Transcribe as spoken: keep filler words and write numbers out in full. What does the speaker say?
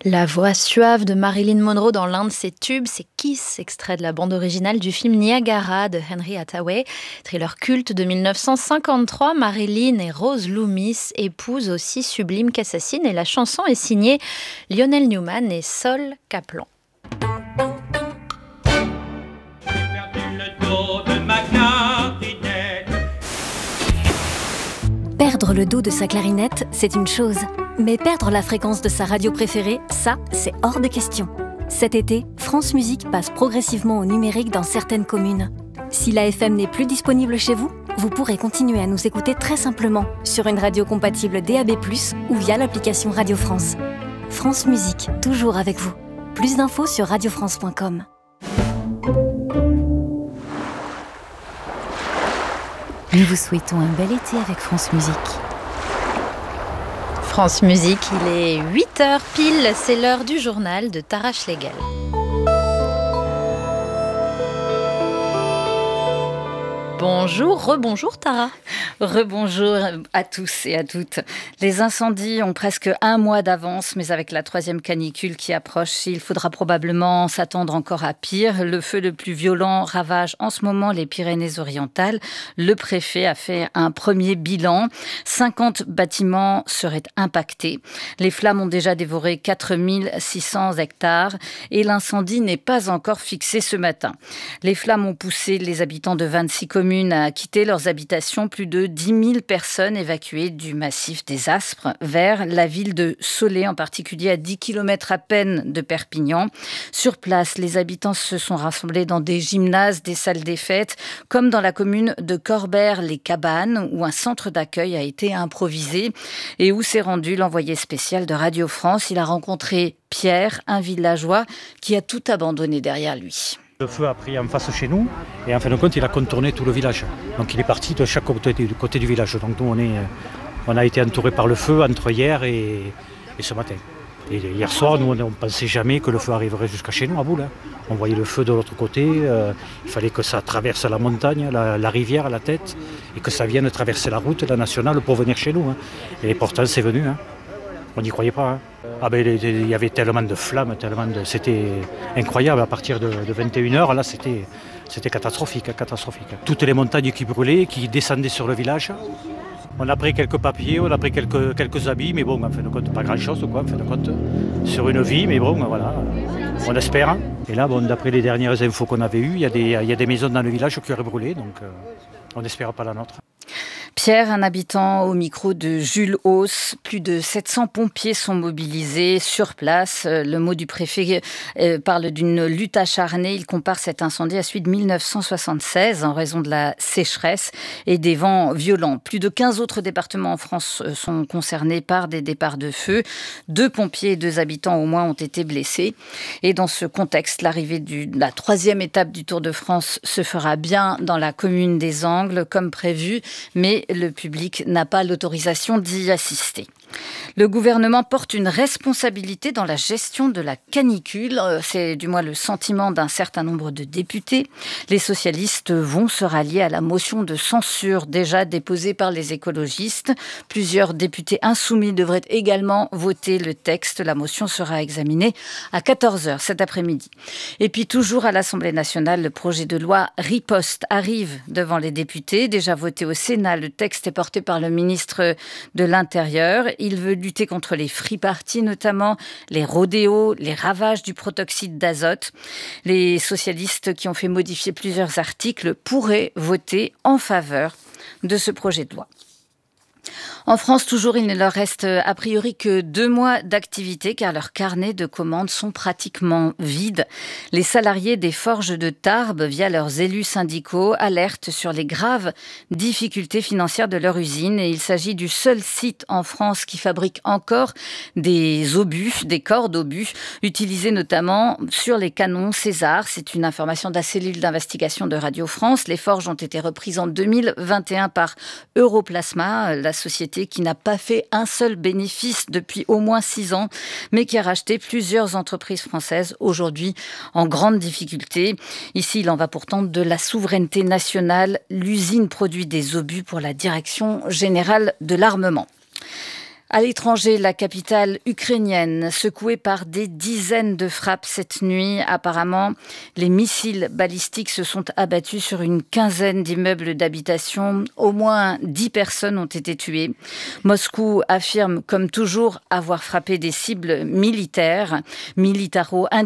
La voix suave de Marilyn Monroe dans l'un de ses tubes, c'est Kiss, extrait de la bande originale du film Niagara de Henry Hathaway. Thriller culte de mille neuf cent cinquante-trois, Marilyn et Rose Loomis épousent aussi sublime qu'assassine et la chanson est signée Lionel Newman et Sol Kaplan. Perdre le dos de sa clarinette, c'est une chose. Mais perdre la fréquence de sa radio préférée, ça, c'est hors de question. Cet été, France Musique passe progressivement au numérique dans certaines communes. Si l'A F M n'est plus disponible chez vous, vous pourrez continuer à nous écouter très simplement sur une radio compatible D A B plus, ou via l'application Radio France. France Musique, toujours avec vous. Plus d'infos sur radio france point com. Nous vous souhaitons un bel été avec France Musique. France Musique, il est huit heures pile, c'est l'heure du journal de Tara Schlegel. Bonjour, rebonjour Tara. Rebonjour à tous et à toutes. Les incendies ont presque un mois d'avance, mais avec la troisième canicule qui approche, il faudra probablement s'attendre encore à pire. Le feu le plus violent ravage en ce moment les Pyrénées-Orientales. Le préfet a fait un premier bilan. cinquante bâtiments seraient impactés. Les flammes ont déjà dévoré quatre mille six cents hectares et l'incendie n'est pas encore fixé ce matin. Les flammes ont poussé les habitants de vingt-six communes à quitter leurs habitations. Plus de dix mille personnes évacuées du massif des Aspres vers la ville de Soleil, en particulier à dix kilomètres à peine de Perpignan. Sur place, les habitants se sont rassemblés dans des gymnases, des salles des fêtes, comme dans la commune de Corbère-les-Cabanes, où un centre d'accueil a été improvisé et où s'est rendu l'envoyé spécial de Radio France. Il a rencontré Pierre, un villageois qui a tout abandonné derrière lui. Le feu a pris en face chez nous et en fin de compte il a contourné tout le village. Donc il est parti de chaque côté du, côté du village. Donc nous on, est, on a été entourés par le feu entre hier et, et ce matin. Et hier soir nous on ne pensait jamais que le feu arriverait jusqu'à chez nous à Boule. On voyait le feu de l'autre côté, euh, il fallait que ça traverse la montagne, la, la rivière, la tête et que ça vienne traverser la route, la nationale pour venir chez nous. Hein. Et pourtant c'est venu. Hein. On n'y croyait pas. Hein. Ah ben, il y avait tellement de flammes, tellement de... c'était incroyable. À partir de, de vingt et une heures, là, c'était, c'était catastrophique, catastrophique. Toutes les montagnes qui brûlaient, qui descendaient sur le village. On a pris quelques papiers, on a pris quelques, quelques habits, mais bon, en fin de compte, pas grand-chose, quoi, en fin de compte, sur une vie, mais bon, voilà, on espère. Et là, bon, d'après les dernières infos qu'on avait eues, il y a des, il y a des maisons dans le village qui auraient brûlé, donc euh, on n'espère pas la nôtre. Pierre, un habitant au micro de Jules Hauss. Plus de sept cents pompiers sont mobilisés sur place. Le mot du préfet parle d'une lutte acharnée. Il compare cet incendie à celui de mille neuf cent soixante-seize en raison de la sécheresse et des vents violents. Plus de quinze autres départements en France sont concernés par des départs de feu. Deux pompiers et deux habitants au moins ont été blessés. Et dans ce contexte, l'arrivée de la troisième étape du Tour de France se fera bien dans la commune des Angles, comme prévu, mais le public n'a pas l'autorisation d'y assister. Le gouvernement porte une responsabilité dans la gestion de la canicule. C'est du moins le sentiment d'un certain nombre de députés. Les socialistes vont se rallier à la motion de censure déjà déposée par les écologistes. Plusieurs députés insoumis devraient également voter le texte. La motion sera examinée à quatorze heures cet après-midi. Et puis toujours à l'Assemblée nationale, le projet de loi Riposte arrive devant les députés. Déjà voté au Sénat, le texte est porté par le ministre de l'Intérieur. Il veut lutter contre les free-parties, notamment les rodéos, les ravages du protoxyde d'azote. Les socialistes qui ont fait modifier plusieurs articles pourraient voter en faveur de ce projet de loi. En France, toujours, il ne leur reste a priori que deux mois d'activité car leurs carnets de commandes sont pratiquement vides. Les salariés des forges de Tarbes, via leurs élus syndicaux, alertent sur les graves difficultés financières de leur usine. Et il s'agit du seul site en France qui fabrique encore des obus, des cordes obus, utilisés notamment sur les canons César. C'est une information de la cellule d'investigation de Radio France. Les forges ont été reprises en deux mille vingt et un par Europlasma, la société qui n'a pas fait un seul bénéfice depuis au moins six ans, mais qui a racheté plusieurs entreprises françaises, aujourd'hui en grande difficulté. Ici, il en va pourtant de la souveraineté nationale. L'usine produit des obus pour la Direction générale de l'armement. À l'étranger, la capitale ukrainienne, secouée par des dizaines de frappes cette nuit. Apparemment, les missiles balistiques se sont abattus sur une quinzaine d'immeubles d'habitation. Au moins dix personnes ont été tuées. Moscou affirme, comme toujours, avoir frappé des cibles militaires, militaro-industrielles.